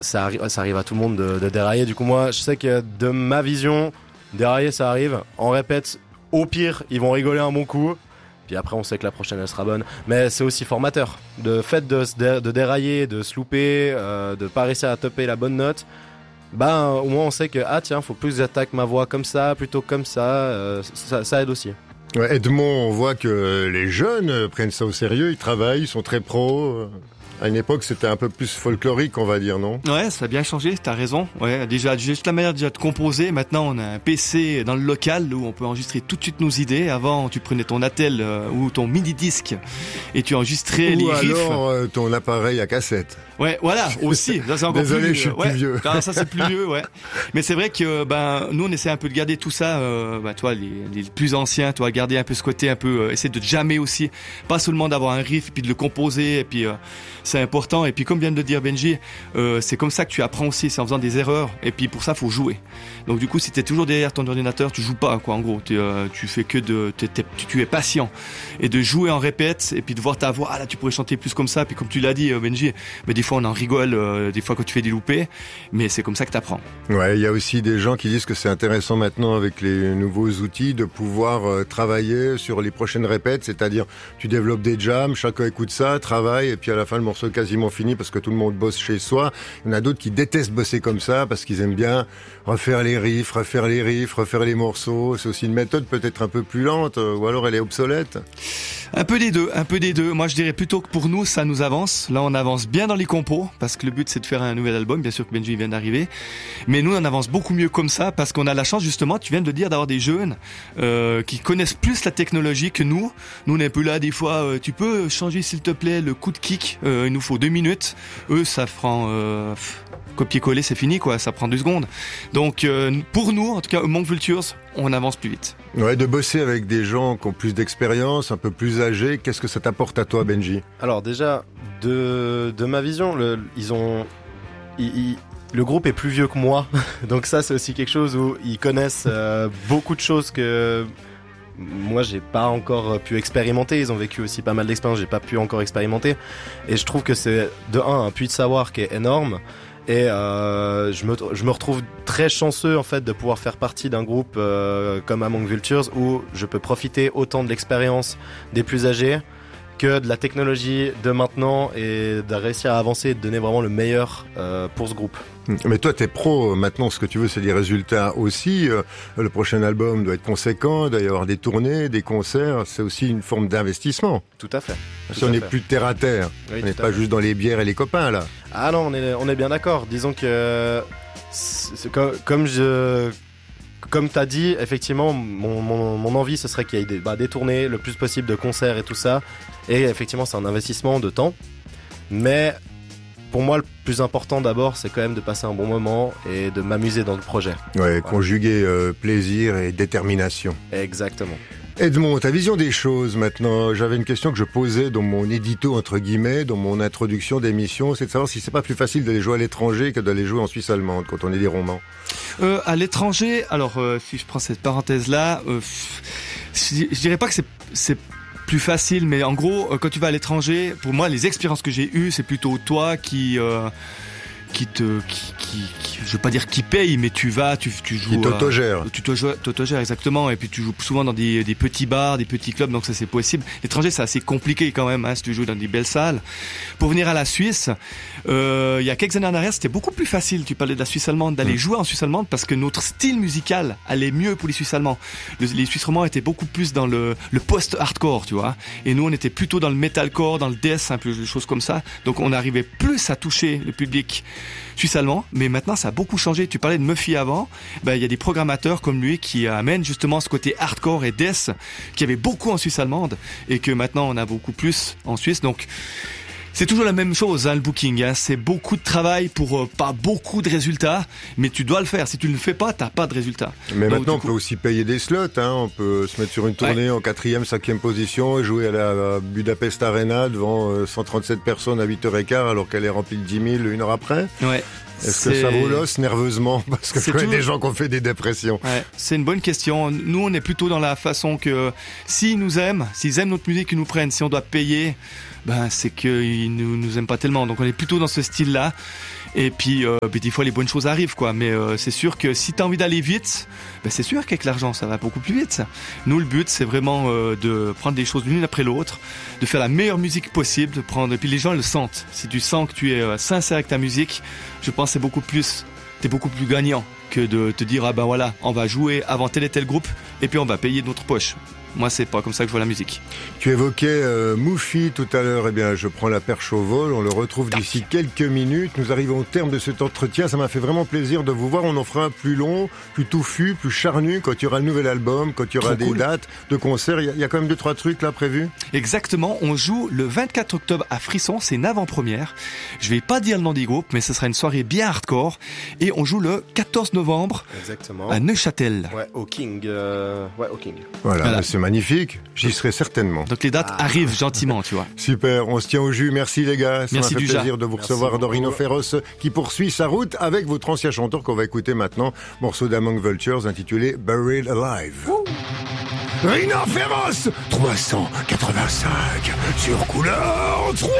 ça arrive à tout le monde de dérailler. Du coup, moi, je sais que de ma vision, dérailler, ça arrive. En répète, au pire, ils vont rigoler un bon coup. Puis après, on sait que la prochaine, elle sera bonne. Mais c'est aussi formateur. Le fait de dérailler, de se louper, de pas réussir à topper la bonne note, au moins, on sait que, faut plus que j'attaque ma voix comme ça, plutôt comme ça. Ça aide aussi. Ouais, Edmond, on voit que les jeunes prennent ça au sérieux, ils travaillent, ils sont très pros. À une époque, c'était un peu plus folklorique, on va dire, non? Ouais, ça a bien changé, t'as raison. Ouais, déjà, juste la manière déjà de composer. Maintenant, on a un PC dans le local où on peut enregistrer tout de suite nos idées. Avant, tu prenais ton attel ou ton mini-disque et tu enregistrais les riffs. Ou alors ton appareil à cassette. Ouais, voilà, aussi. Ça, c'est encore Désolé, plus, je suis plus vieux. Non, ça, c'est plus vieux, ouais. Mais c'est vrai que, nous, on essaie un peu de garder tout ça, toi, les plus anciens, toi, garder un peu ce côté, un peu, essayer de jammer aussi. Pas seulement d'avoir un riff, puis de le composer, et puis, c'est important. Et puis, comme vient de le dire Benji, c'est comme ça que tu apprends aussi, c'est en faisant des erreurs. Et puis, pour ça, faut jouer. Donc, du coup, si t'es toujours derrière ton ordinateur, tu joues pas, quoi, en gros. Tu fais que tu es patient. Et de jouer en répète, et puis de voir ta voix, là, tu pourrais chanter plus comme ça. Puis, comme tu l'as dit, Benji, mais des fois, on en rigole, des fois, quand tu fais des loupés. Mais c'est comme ça que t'apprends. Ouais, il y a aussi des gens qui disent que c'est intéressant maintenant, avec les nouveaux outils, de pouvoir travailler sur les prochaines répètes. C'est-à-dire, tu développes des jams, chacun écoute ça, travaille, et puis à la fin, le morceau est quasiment fini parce que tout le monde bosse chez soi. Il y en a d'autres qui détestent bosser comme ça parce qu'ils aiment bien refaire les riffs, refaire les morceaux. C'est aussi une méthode peut-être un peu plus lente, ou alors elle est obsolète. Un peu des deux. Moi, je dirais plutôt que pour nous, ça nous avance. Là, on avance bien dans les compos, parce que le but, c'est de faire un nouvel album. Bien sûr que Benji vient d'arriver. Mais nous, on avance beaucoup mieux comme ça, parce qu'on a la chance, justement, tu viens de le dire, d'avoir des jeunes qui connaissent plus la technologie que nous. Nous, on est un peu là, des fois, tu peux changer, s'il te plaît, le coup de kick. Il nous faut 2 minutes. Eux, ça prend... copier-coller, c'est fini, quoi. Ça prend 2 secondes. Donc, pour nous, en tout cas, au Monk Vultures, on avance plus vite. Ouais, de bosser avec des gens qui ont plus d'expérience, un peu plus âgés, qu'est-ce que ça t'apporte à toi, Benji? Alors déjà, de ma vision, le groupe est plus vieux que moi, donc ça c'est aussi quelque chose où ils connaissent beaucoup de choses que moi j'ai pas encore pu expérimenter. Ils ont vécu aussi pas mal d'expériences, j'ai pas pu encore expérimenter, et je trouve que c'est de un puits de savoir qui est énorme. Et je me retrouve très chanceux en fait de pouvoir faire partie d'un groupe comme Among Vultures, où je peux profiter autant de l'expérience des plus âgés que de la technologie de maintenant, et de réussir à avancer et de donner vraiment le meilleur pour ce groupe. Mais toi, t'es pro, maintenant ce que tu veux c'est des résultats aussi. Le prochain album doit être conséquent, il doit y avoir des tournées, des concerts, c'est aussi une forme d'investissement. Tout à fait. Si on n'est plus terre à terre, oui, on n'est pas juste dans les bières et les copains là. Ah non, on est bien d'accord. Disons que comme t'as dit, effectivement, mon envie, ce serait qu'il y ait des tournées, le plus possible de concerts et tout ça. Et effectivement, c'est un investissement de temps. Mais pour moi, le plus important d'abord, c'est quand même de passer un bon moment et de m'amuser dans le projet. Ouais, voilà. Conjuguer plaisir et détermination. Exactement. Edmond, ta vision des choses maintenant. J'avais une question que je posais dans mon édito, entre guillemets, dans mon introduction d'émission, c'est de savoir si c'est pas plus facile d'aller jouer à l'étranger que d'aller jouer en Suisse allemande quand on est des romans. À l'étranger, alors si je prends cette parenthèse-là, je dirais pas que c'est plus facile, mais en gros, quand tu vas à l'étranger, pour moi, les expériences que j'ai eues, c'est plutôt toi qui je veux pas dire qui paye, mais tu joues. Qui t'autogère. Tu t'autogères, exactement. Et puis tu joues souvent dans des petits bars, des petits clubs, donc ça c'est possible. L'étranger, c'est assez compliqué quand même, si tu joues dans des belles salles. Pour venir à la Suisse, il y a quelques années en arrière, c'était beaucoup plus facile. Tu parlais de la Suisse allemande, d'aller jouer en Suisse allemande, parce que notre style musical allait mieux pour les Suisses allemands. Les Suisses romands étaient beaucoup plus dans le post-hardcore, tu vois. Et nous, on était plutôt dans le metalcore, dans le death, un peu des choses comme ça. Donc on arrivait plus à toucher le public suisse-allemand, mais maintenant ça a beaucoup changé. Tu parlais de Muffy avant, il y a des programmateurs comme lui qui amènent justement ce côté hardcore et death qu'il y avait beaucoup en Suisse allemande et que maintenant on a beaucoup plus en Suisse. Donc c'est toujours la même chose, le booking. C'est beaucoup de travail pour pas beaucoup de résultats, mais tu dois le faire. Si tu ne le fais pas, t'as pas de résultats. Mais donc, maintenant, on peut aussi payer des slots. On peut se mettre sur une tournée en 4e, 5e position et jouer à la Budapest Arena devant 137 personnes à 8h15 alors qu'elle est remplie de 10 000 une heure après. Ouais. Est-ce que ça vous l'os nerveusement? Parce que je connais des gens qui ont fait des dépressions. Ouais, c'est une bonne question. Nous, on est plutôt dans la façon que s'ils nous aiment, s'ils aiment notre musique, ils nous prennent. Si on doit payer, c'est qu'ils nous aiment pas tellement. Donc on est plutôt dans ce style-là. Et puis des fois les bonnes choses arrivent, quoi. Mais c'est sûr que si t'as envie d'aller vite, c'est sûr qu'avec l'argent ça va beaucoup plus vite. Nous, le but c'est vraiment de prendre des choses l'une après l'autre, de faire la meilleure musique possible, de prendre. Et puis les gens le sentent. Si tu sens que tu es sincère avec ta musique, je pense que t'es beaucoup plus gagnant que de te dire voilà, on va jouer avant tel et tel groupe et puis on va payer de notre poche. Moi, c'est pas comme ça que je vois la musique. Tu évoquais Moufi tout à l'heure. Eh bien, je prends la perche au vol. On le retrouve d'ici quelques minutes. Nous arrivons au terme de cet entretien. Ça m'a fait vraiment plaisir de vous voir. On en fera un plus long, plus touffu, plus charnu quand il y aura le nouvel album, quand il y aura des dates de concerts. Il y a quand même 2-3 trucs là prévus. Exactement. On joue le 24 octobre à Frisson. C'est une avant-première. Je vais pas dire le nom du groupe, mais ce sera une soirée bien hardcore. Et on joue le 14 novembre. Exactement. À Neuchâtel. Ouais, au King. Au King. Voilà. C'est magnifique, j'y serai certainement. Donc les dates arrivent gentiment, tu vois. Super, on se tient au jus, merci les gars. Ça m'a fait plaisir de vous recevoir dans Rhino Féroce qui poursuit sa route avec votre ancien chanteur qu'on va écouter maintenant, morceau d'Among Vultures intitulé Buried Alive. Rhino Féroce 385 sur Couleur 3.